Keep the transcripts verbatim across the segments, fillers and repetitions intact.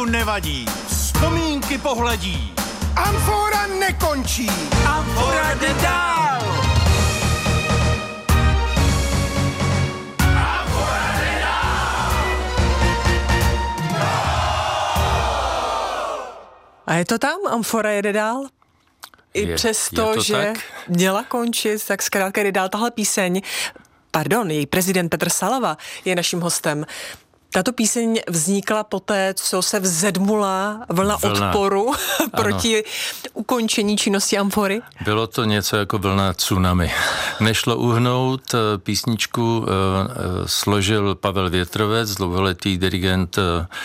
covidu nevadí. Vzpomínky pohledí. Amfora nekončí. Amfora jde dál. Amfora jde dál. A je to tam? Amfora jede dál? I je, přesto, je to že tak? měla končit, tak zkrátka jde dál. Tahle píseň, pardon, její prezident Petr Salava je naším hostem. Tato píseň vznikla poté, co se vzedmula vlna, vlna. odporu proti ukončení činnosti Amfory? Bylo to něco jako vlna tsunami. Nešlo uhnout, písničku složil Pavel Větrovec, dlouholetý dirigent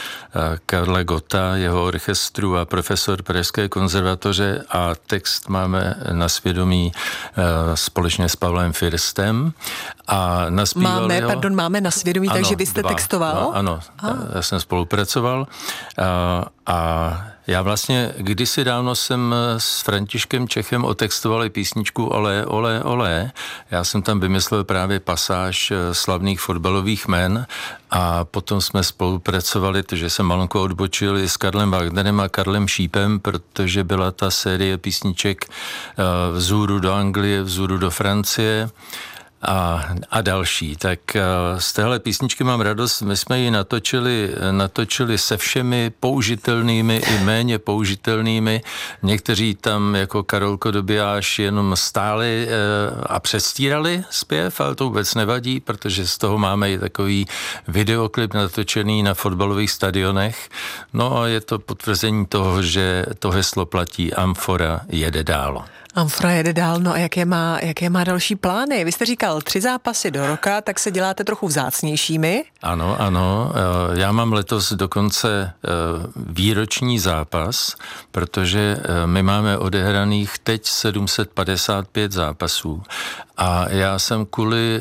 Karla Gotta, jeho orchestru a profesor Pražské konzervatoře, a text máme na svědomí společně s Pavlem Firstem. A máme, ho, pardon, máme na svědomí, ano, takže vy jste dva, textoval? Dva, ano, ah. já jsem spolupracoval a, a já vlastně kdysi dávno jsem s Františkem Čechem otextovali písničku Olé, olé, olé. Já jsem tam vymyslel právě pasáž slavných fotbalových jmen a potom jsme spolupracovali, takže jsem malinko odbočil i s Karlem Wagnerem a Karlem Šípem, protože byla ta série písniček Vzhůru do Anglie, Vzhůru do Francie A, a další. Tak z téhle písničky mám radost. My jsme ji natočili, natočili se všemi použitelnými i méně použitelnými. Někteří tam jako Karolko Dobijáš jenom stáli a předstírali zpěv, ale to vůbec nevadí, protože z toho máme i takový videoklip natočený na fotbalových stadionech. No a je to potvrzení toho, že to heslo platí: Amfora jede dál. Amfora jede dál, no a jaké má, jaké má další plány? Vy jste říkal tři zápasy do roka, tak se děláte trochu vzácnějšími. Ano, ano. Já mám letos dokonce výroční zápas, protože my máme odehraných teď sedm set padesát pět zápasů a já jsem kvůli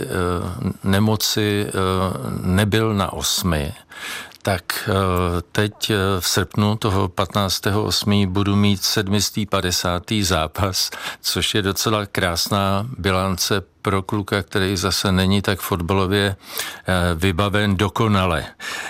nemoci nebyl na osmi. Tak teď v srpnu toho patnáctého osmého budu mít sedmistý padesátý zápas, což je docela krásná bilance pro kluka, který zase není tak fotbalově vybaven dokonale.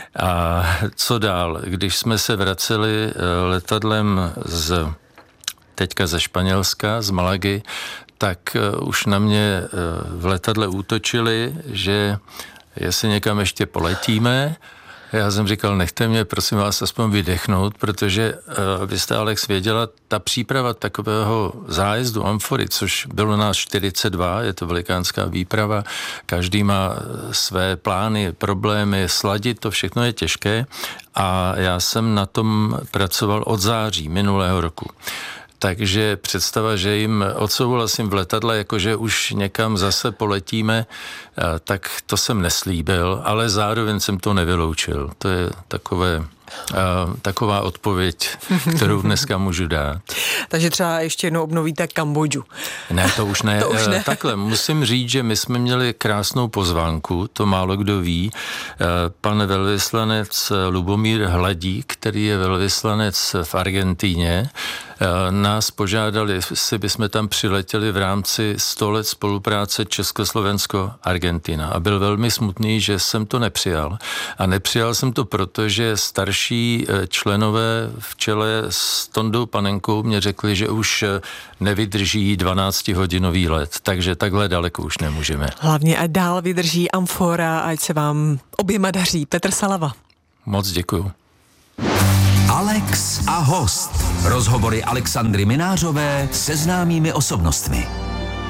A co dál? Když jsme se vraceli letadlem z, teďka ze Španělska, z Malagy, tak už na mě v letadle útočili, že jestli někam ještě poletíme. Já jsem říkal, nechte mě, prosím vás, aspoň vydechnout, protože uh, byste, Alex, věděla, ta příprava takového zájezdu Amfory, což bylo nás čtyřicet dva, je to velikánská výprava, každý má své plány, problémy, sladit, to všechno je těžké a já jsem na tom pracoval od září minulého roku. Takže představa, že jim odsouhlasím v letadle, jakože už někam zase poletíme, tak to jsem neslíbil, ale zároveň jsem to nevyloučil. To je takové, taková odpověď, kterou dneska můžu dát. Takže třeba ještě jednou obnovíte Kambodžu. Ne, to už ne. to už ne. Takhle, musím říct, že my jsme měli krásnou pozvánku, to málo kdo ví. Pan velvyslanec Lubomír Hladík, který je velvyslanec v Argentíně, nás požádali, jestli bychom tam přiletěli v rámci sto let spolupráce Československo-Argentina. A byl velmi smutný, že jsem to nepřijal. A nepřijal jsem to proto, že starší členové v čele s Tondou Panenkou mě řekli, že už nevydrží dvanáctihodinový let. Takže takhle daleko už nemůžeme. Hlavně ať dál vydrží Amfora, ať se vám oběma daří. Petr Salava. Moc děkuju. Alex a host. Rozhovory Alexandry Minářové se známými osobnostmi.